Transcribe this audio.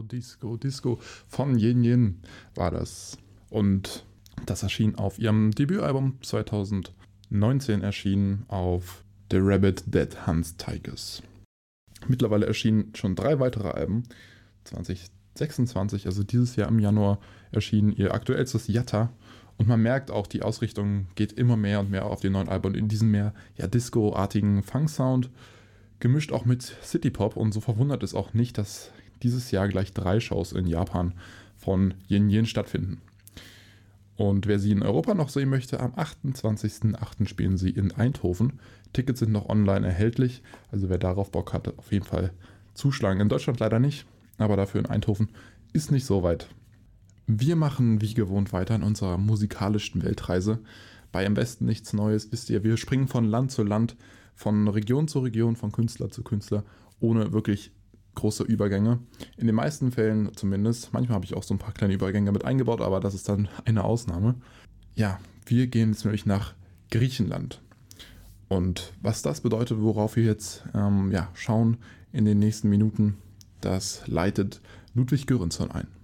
Disco von Yin Yin war das. Und das erschien auf ihrem Debütalbum 2019 erschienen auf The Rabbit That Hunts Tigers. Mittlerweile erschienen schon 3 weitere Alben. 2026, also dieses Jahr im Januar, erschien ihr aktuellstes Yatta. Und man merkt auch, die Ausrichtung geht immer mehr und mehr auf den neuen Album und in diesem mehr Disco-artigen Funk-Sound, gemischt auch mit City-Pop. Und so verwundert es auch nicht, dass dieses Jahr gleich 3 Shows in Japan von Yin Yin stattfinden. Und wer sie in Europa noch sehen möchte, am 28.08. spielen sie in Eindhoven. Tickets sind noch online erhältlich, also wer darauf Bock hat, auf jeden Fall zuschlagen. In Deutschland leider nicht, aber dafür in Eindhoven ist nicht so weit. Wir machen wie gewohnt weiter in unserer musikalischen Weltreise. Bei Am besten nichts Neues, wisst ihr, wir springen von Land zu Land, von Region zu Region, von Künstler zu Künstler, ohne wirklich große Übergänge. In den meisten Fällen zumindest. Manchmal habe ich auch so ein paar kleine Übergänge mit eingebaut, aber das ist dann eine Ausnahme. Ja, wir gehen jetzt nämlich nach Griechenland. Und was das bedeutet, worauf wir jetzt schauen in den nächsten Minuten, das leitet Ludwig Göransson ein.